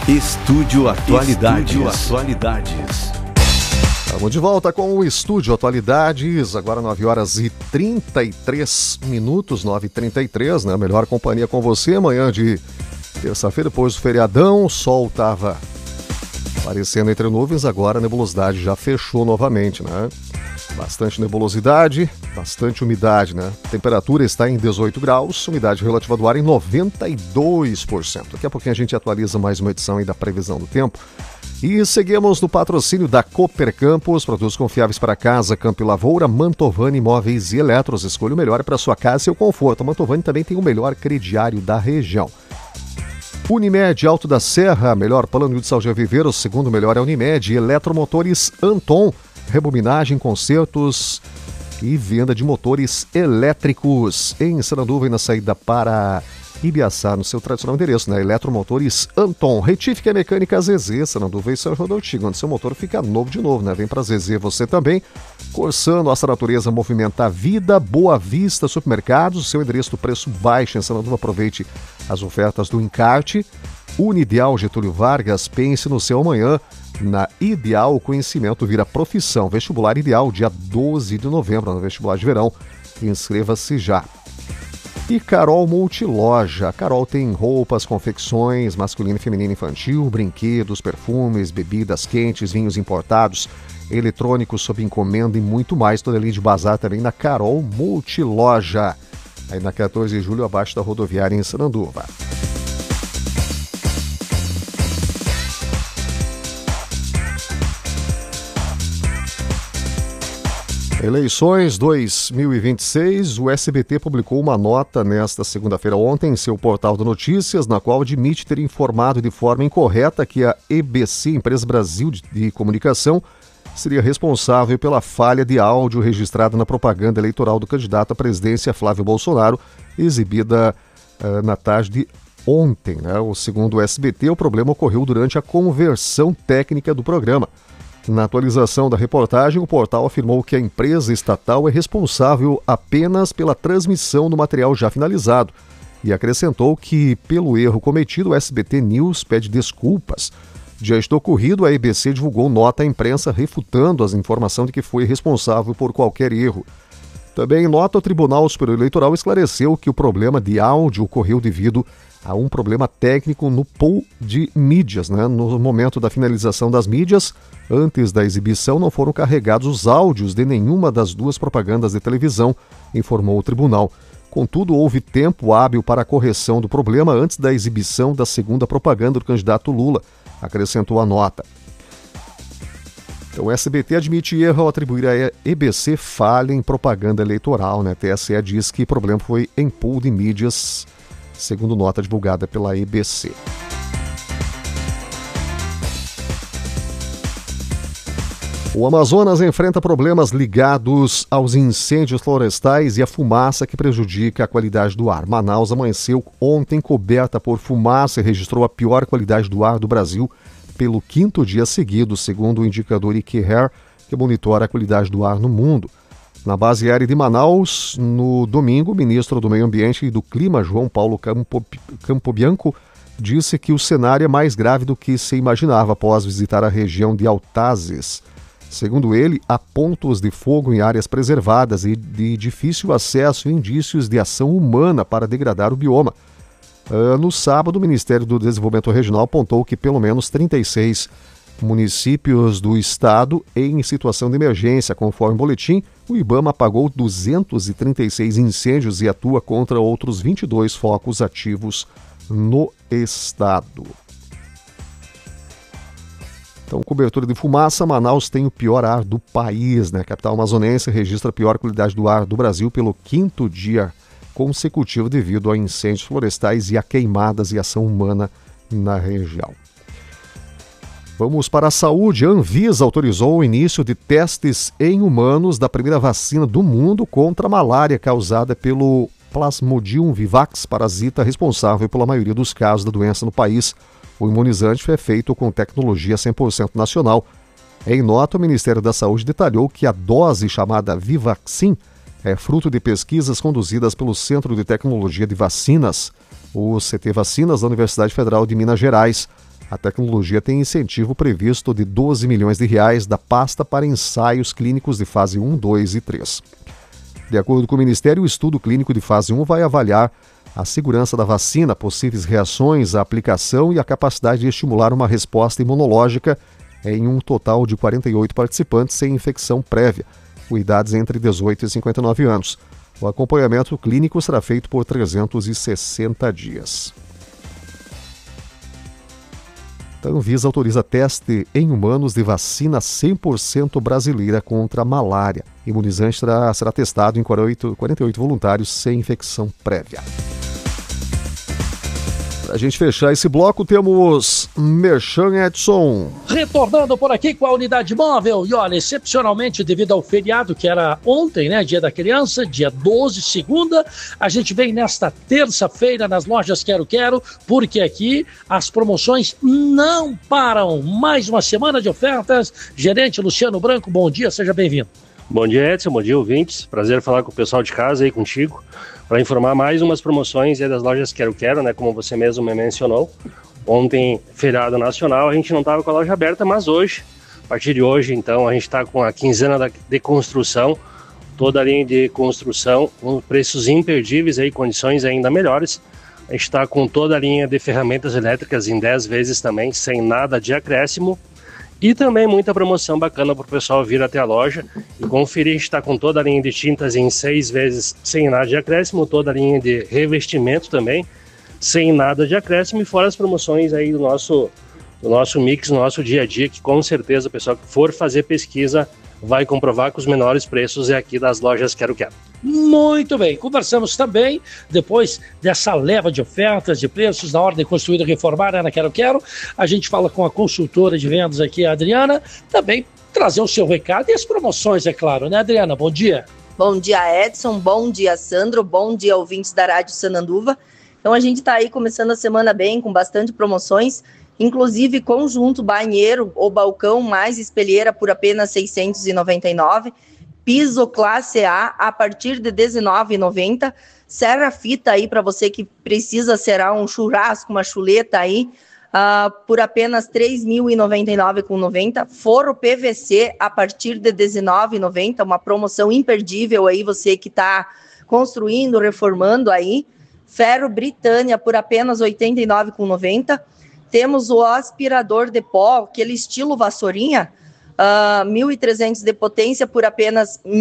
Estúdio Atualidades. Estamos de volta com o Estúdio Atualidades, agora 9h33, 9h33, né? Melhor companhia com você, amanhã de terça-feira, depois do feriadão, o sol estava aparecendo entre nuvens, agora a nebulosidade já fechou novamente, né? Bastante nebulosidade, bastante umidade, né? A temperatura está em 18 graus, umidade relativa do ar em 92%. Daqui a pouquinho a gente atualiza mais uma edição aí da previsão do tempo. E seguimos no patrocínio da Cooper Campos, produtos confiáveis para casa, campo e lavoura, Mantovani Imóveis e Eletros. Escolha o melhor para sua casa e seu conforto. A Mantovani também tem o melhor crediário da região. Unimed Alto da Serra, melhor plano de saúde a viver, o segundo melhor é Unimed. Eletromotores Anton, rebobinagem, consertos e venda de motores elétricos. Em Sananduva, na saída para Ibiaçá, no seu tradicional endereço, né? Eletromotores Anton. Retífica Mecânica Zezé, Sananduva e São João do Tigo, onde seu motor fica novo de novo, né? Vem para Zezé você também. Corsã, nossa natureza movimenta a vida. Boa Vista Supermercados, seu endereço do preço baixo em Sananduva. Aproveite as ofertas do encarte. Unideal Getúlio Vargas, pense no seu amanhã. Na Ideal, o conhecimento vira profissão. Vestibular Ideal, dia 12 de novembro, no vestibular de verão. Inscreva-se já. E Carol Multiloja. A Carol tem roupas, confecções, masculino, feminino, infantil, brinquedos, perfumes, bebidas quentes, vinhos importados, eletrônicos sob encomenda e muito mais. Toda a linha de bazar também na Carol Multiloja. Aí na 14 de julho, abaixo da rodoviária em Sananduva. Eleições 2026, o SBT publicou uma nota nesta segunda-feira ontem em seu portal de notícias, na qual admite ter informado de forma incorreta que a EBC, Empresa Brasil de Comunicação, seria responsável pela falha de áudio registrada na propaganda eleitoral do candidato à presidência Flávio Bolsonaro, exibida na tarde de ontem, né? Segundo o SBT, o problema ocorreu durante a conversão técnica do programa. Na atualização da reportagem, o portal afirmou que a empresa estatal é responsável apenas pela transmissão do material já finalizado e acrescentou que, pelo erro cometido, o SBT News pede desculpas. Diante do ocorrido, a EBC divulgou nota à imprensa refutando as informações de que foi responsável por qualquer erro. Também em nota, o Tribunal Superior Eleitoral esclareceu que o problema de áudio ocorreu devido a um problema técnico no pool de mídias, né? No momento da finalização das mídias, antes da exibição, não foram carregados os áudios de nenhuma das duas propagandas de televisão, informou o tribunal. Contudo, houve tempo hábil para a correção do problema antes da exibição da segunda propaganda do candidato Lula, acrescentou a nota. Então, o SBT admite erro ao atribuir à EBC falha em propaganda eleitoral, né? A TSE diz que o problema foi em pool de mídias, segundo nota divulgada pela EBC. O Amazonas enfrenta problemas ligados aos incêndios florestais e à fumaça que prejudica a qualidade do ar. Manaus amanheceu ontem coberta por fumaça e registrou a pior qualidade do ar do Brasil pelo 5º dia seguido, segundo o indicador IQAir, que monitora a qualidade do ar no mundo. Na base aérea de Manaus, no domingo, o ministro do Meio Ambiente e do Clima, João Paulo Campobianco, disse que o cenário é mais grave do que se imaginava após visitar a região de Altazes. Segundo ele, há pontos de fogo em áreas preservadas e de difícil acesso e indícios de ação humana para degradar o bioma. No sábado, o Ministério do Desenvolvimento Regional apontou que pelo menos 36 municípios do estado em situação de emergência. Conforme o boletim, o IBAMA apagou 236 incêndios e atua contra outros 22 focos ativos no estado. Então, cobertura de fumaça, Manaus tem o pior ar do país, né? A capital amazonense registra a pior qualidade do ar do Brasil pelo 5º dia consecutivo devido a incêndios florestais e a queimadas e ação humana na região. Vamos para a saúde. A Anvisa autorizou o início de testes em humanos da primeira vacina do mundo contra a malária causada pelo Plasmodium vivax, parasita responsável pela maioria dos casos da doença no país. O imunizante é feito com tecnologia 100% nacional. Em nota, o Ministério da Saúde detalhou que a dose chamada Vivaxin é fruto de pesquisas conduzidas pelo Centro de Tecnologia de Vacinas, o CT Vacinas, da Universidade Federal de Minas Gerais. A tecnologia tem incentivo previsto de R$12 milhões da pasta para ensaios clínicos de fase 1, 2 e 3. De acordo com o Ministério, o estudo clínico de fase 1 vai avaliar a segurança da vacina, possíveis reações à aplicação e a capacidade de estimular uma resposta imunológica em um total de 48 participantes sem infecção prévia, com idades entre 18 e 59 anos. O acompanhamento clínico será feito por 360 dias. A Anvisa autoriza teste em humanos de vacina 100% brasileira contra a malária. O imunizante será testado em 48 voluntários sem infecção prévia. Para a gente fechar esse bloco, temos Merchan, Edson. Retornando por aqui com a unidade móvel. E olha, excepcionalmente, devido ao feriado que era ontem, né, Dia da Criança, dia 12, segunda, a gente vem nesta terça-feira nas lojas Quero Quero, porque aqui as promoções não param. Mais uma semana de ofertas. Gerente Luciano Branco, bom dia, seja bem-vindo. Bom dia, Edson, bom dia, ouvintes. Prazer falar com o pessoal de casa aí contigo, para informar mais umas promoções aí das lojas Quero Quero, né, como você mesmo me mencionou. Ontem, feriado nacional, a gente não estava com a loja aberta, mas hoje, a partir de hoje, então, a gente está com a quinzena de construção, toda a linha de construção, com preços imperdíveis aí, condições ainda melhores. A gente está com toda a linha de ferramentas elétricas em 10 vezes também, sem nada de acréscimo. E também muita promoção bacana para o pessoal vir até a loja e conferir. A gente está com toda a linha de tintas em 6 vezes sem nada de acréscimo, toda a linha de revestimento também sem nada de acréscimo, e fora as promoções aí do nosso mix, do nosso dia a dia, que com certeza o pessoal que for fazer pesquisa vai comprovar que os menores preços é aqui das lojas Quero Quero. Muito bem, conversamos também, depois dessa leva de ofertas, de preços na ordem construída e reformada na Quero Quero, a gente fala com a consultora de vendas aqui, a Adriana, também trazer o seu recado e as promoções, é claro, né, Adriana? Bom dia. Bom dia, Edson, bom dia, Sandro, bom dia, ouvintes da Rádio Sananduva. Então a gente está aí começando a semana bem, com bastante promoções, inclusive conjunto, banheiro ou balcão mais espelheira por apenas R$ 699, piso classe A partir de R$ 19,90, serra fita aí para você que precisa serrar um churrasco, uma chuleta aí, por apenas R$ 3.099,90, forro PVC a partir de R$ 19,90, uma promoção imperdível aí, você que está construindo, reformando aí, ferro Britânia por apenas R$ 89,90, temos o aspirador de pó, aquele estilo vassourinha, 1.300 de potência por apenas R$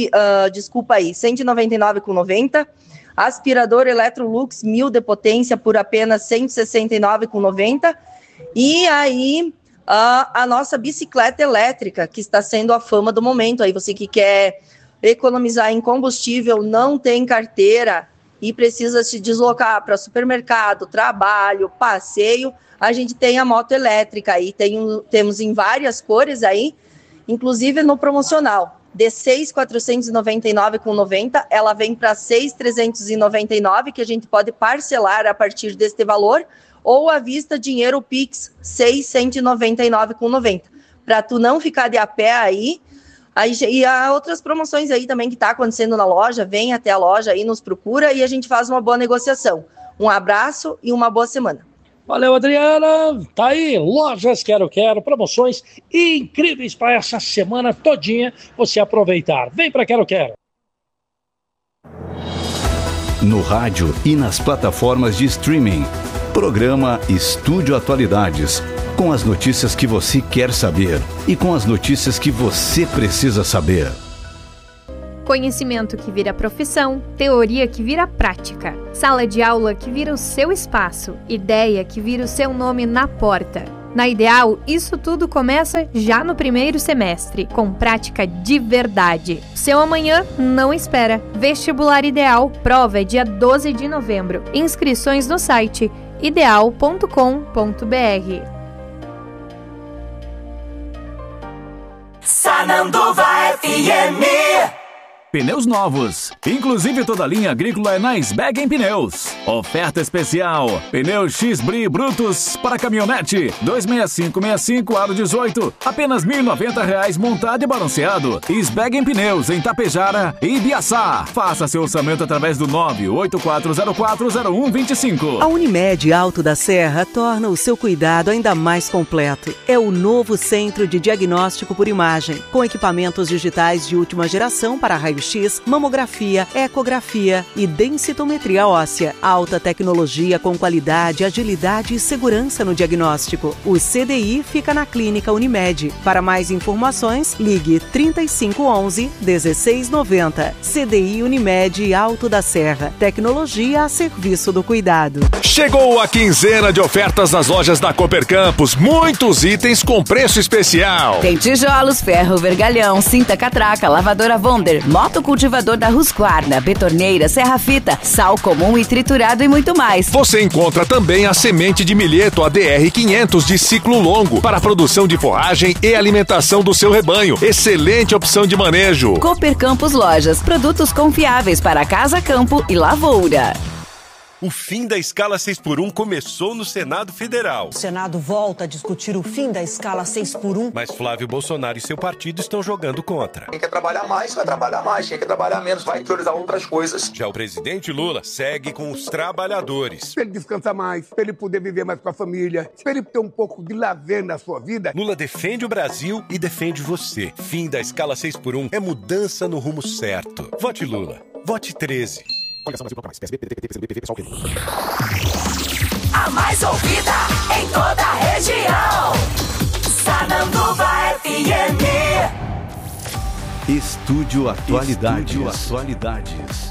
199,90. Aspirador Electrolux 1.000 de potência por apenas R$ 169,90. E aí, a nossa bicicleta elétrica, que está sendo a fama do momento. Aí você que quer economizar em combustível, não tem carteira e precisa se deslocar para supermercado, trabalho, passeio, a gente tem a moto elétrica aí, temos em várias cores aí, inclusive no promocional, de R$ 6.499,90, ela vem para R$ 6.399, que a gente pode parcelar a partir deste valor, ou à vista dinheiro Pix, R$ 699,90, para tu não ficar de a pé aí. E há outras promoções aí também que está acontecendo na loja, vem até a loja aí, nos procura e a gente faz uma boa negociação. Um abraço e uma boa semana. Valeu, Adriana. Tá aí, lojas Quero Quero, promoções incríveis para essa semana todinha você aproveitar. Vem para Quero Quero. No rádio e nas plataformas de streaming. Programa Estúdio Atualidades. Com as notícias que você quer saber e com as notícias que você precisa saber. Conhecimento que vira profissão, teoria que vira prática, sala de aula que vira o seu espaço, ideia que vira o seu nome na porta. Na Ideal, isso tudo começa já no primeiro semestre, com prática de verdade. Seu amanhã não espera. Vestibular Ideal, prova é dia 12 de novembro. Inscrições no site ideal.com.br. Sananduva FM. pneus novos. Inclusive toda a linha agrícola é na Sbeg Pneus. Oferta especial, pneus X-Bri brutos para caminhonete, 26565 aro 18, apenas R$ 1.090 montado e balanceado. Sbeg Pneus em Tapejara e Ibiaçá. Faça seu orçamento através do 984040125. A Unimed Alto da Serra torna o seu cuidado ainda mais completo. É o novo centro de diagnóstico por imagem, com equipamentos digitais de última geração para raio-x, mamografia, ecografia e densitometria óssea. Alta tecnologia com qualidade, agilidade e segurança no diagnóstico. O CDI fica na Clínica Unimed. Para mais informações, ligue 3511-1690. CDI Unimed Alto da Serra. Tecnologia a serviço do cuidado. Chegou a quinzena de ofertas nas lojas da Cooper Campos. Muitos itens com preço especial. Tem tijolos, ferro, vergalhão, cinta catraca, lavadora Wonder, motocultivador da Husqvarna, betorneira, serra-fita, sal comum e triturado e muito mais. Você encontra também a semente de milheto ADR 500 de ciclo longo para a produção de forragem e alimentação do seu rebanho. Excelente opção de manejo. Cooper Campos Lojas, produtos confiáveis para casa, campo e lavoura. O fim da escala 6x1 começou no Senado Federal. O Senado volta a discutir o fim da escala 6x1. Mas Flávio Bolsonaro e seu partido estão jogando contra. Quem quer trabalhar mais, vai trabalhar mais. Quem quer trabalhar menos, vai priorizar outras coisas. Já o presidente Lula segue com os trabalhadores. Para ele descansar mais, para ele poder viver mais com a família, para ele ter um pouco de lazer na sua vida. Lula defende o Brasil e defende você. Fim da escala 6x1 é mudança no rumo certo. Vote Lula. Vote 13. Coligação Brasil mais. PSB, PDT, PCdoB, PV, PSOL, PV. A mais ouvida em toda a região. Sananduva FM. Estúdio Atualidades.